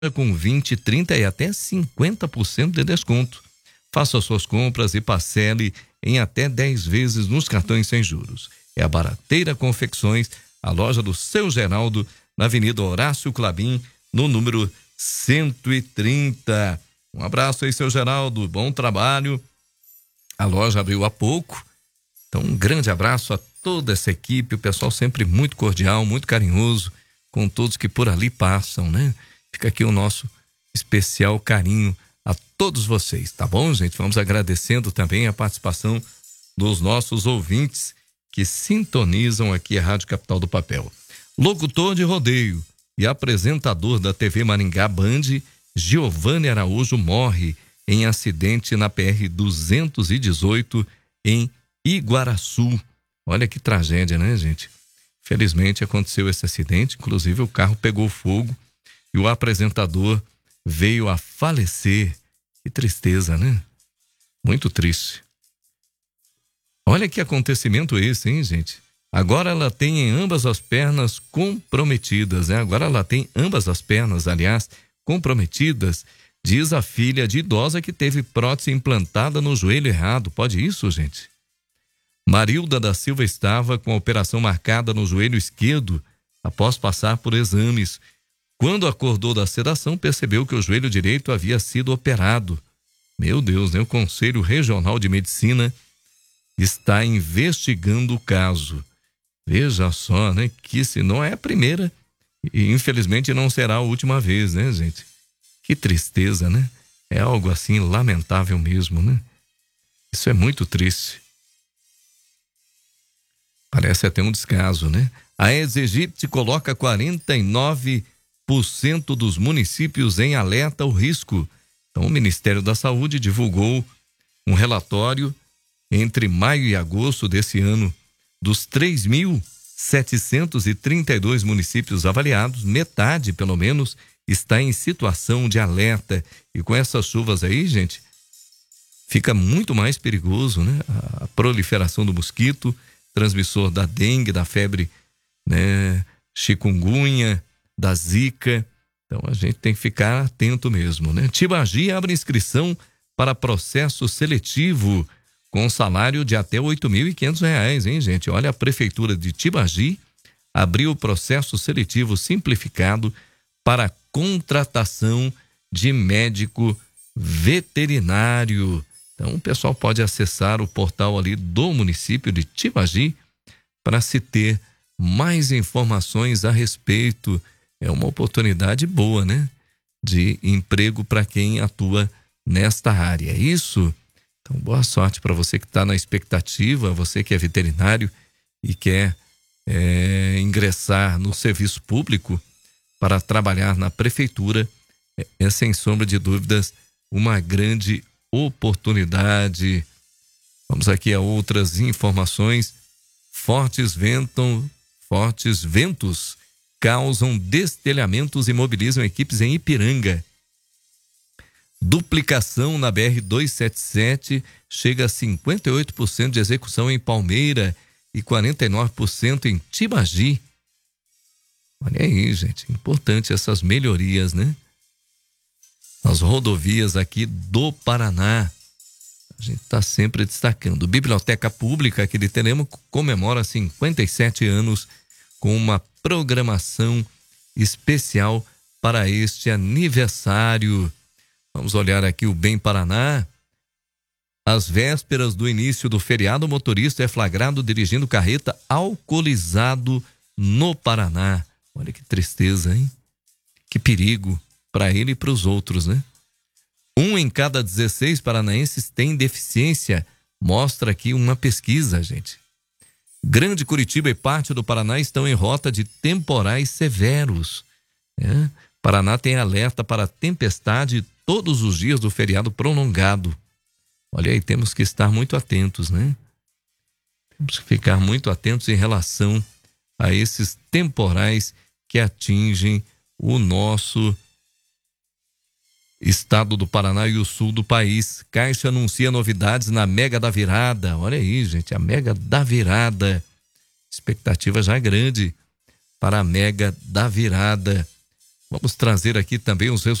com 20, 30 e até 50% de desconto. Faça suas compras e parcele em até 10 vezes nos cartões sem juros. É a Barateira Confecções, a loja do Seu Geraldo, na Avenida Horácio Clabim, no número 130. Um abraço aí, Seu Geraldo, bom trabalho. A loja abriu há pouco, então um grande abraço a toda essa equipe, o pessoal sempre muito cordial, muito carinhoso com todos que por ali passam, né? Fica aqui o nosso especial carinho a todos vocês, tá bom, gente? Vamos agradecendo também a participação dos nossos ouvintes que sintonizam aqui a Rádio Capital do Papel. Locutor de rodeio e apresentador da TV Maringá Band, Giovanni Araújo morre em acidente na PR-218 em Iguaraçu. Olha que tragédia, né, gente? Felizmente aconteceu esse acidente, inclusive o carro pegou fogo e o apresentador veio a falecer. Que tristeza, né? Muito triste. Olha que acontecimento esse, hein, gente? Agora ela tem em ambas as pernas comprometidas, né? Agora ela tem ambas as pernas, aliás, comprometidas, diz a filha de idosa que teve prótese implantada no joelho errado. Pode isso, gente? Marilda da Silva estava com a operação marcada no joelho esquerdo após passar por exames. Quando acordou da sedação, percebeu que o joelho direito havia sido operado. Meu Deus, né? O Conselho Regional de Medicina está investigando o caso. Veja só, né? Que se não é a primeira e infelizmente não será a última vez, né, gente? Que tristeza, né? É algo assim lamentável mesmo, né? Isso é muito triste. Parece até um descaso, né? A Aedes aegypti coloca 49% dos municípios em alerta ao risco. Então, o Ministério da Saúde divulgou um relatório entre maio e agosto desse ano. Dos 3.732 municípios avaliados, metade, pelo menos, está em situação de alerta. E com essas chuvas aí, gente, fica muito mais perigoso, né? A proliferação do mosquito, transmissor da dengue, da febre, né? Chikungunya, da zika. Então a gente tem que ficar atento mesmo, né? Tibagi abre inscrição para processo seletivo com salário de até R$ 8.500, hein, gente? Olha, a Prefeitura de Tibagi abriu o processo seletivo simplificado para a contratação de médico veterinário. Então, o pessoal pode acessar o portal ali do município de Tibagi para se ter mais informações a respeito. É uma oportunidade boa, né? De emprego para quem atua nesta área. É isso? Então, boa sorte para você que está na expectativa, você que é veterinário e quer ingressar no serviço público para trabalhar na prefeitura. É sem sombra de dúvidas uma grande oportunidade. Vamos aqui a outras informações. Fortes ventos causam destelhamentos e mobilizam equipes em Ipiranga. Duplicação na BR-277 chega a 58% de execução em Palmeira e 49% em Tibagi. Olha aí, gente, importante essas melhorias, né? Nas rodovias aqui do Paraná. A gente está sempre destacando. Biblioteca Pública aqui de Telemaco comemora 57 anos com uma programação especial para este aniversário. Vamos olhar aqui o Bem Paraná. Às vésperas do início do feriado, o motorista é flagrado dirigindo carreta alcoolizado no Paraná. Olha que tristeza, hein? Que perigo para ele e para os outros, né? 1 em cada 16 paranaenses tem deficiência, mostra aqui uma pesquisa, gente. Grande Curitiba e parte do Paraná estão em rota de temporais severos. Paraná tem alerta para tempestade todos os dias do feriado prolongado. Olha aí, temos que estar muito atentos, né? Temos que ficar muito atentos em relação a esses temporais que atingem o nosso estado do Paraná e o sul do país. Caixa anuncia novidades na Mega da Virada. Olha aí, gente, a Mega da Virada. Expectativa já grande para a Mega da Virada. Vamos trazer aqui também os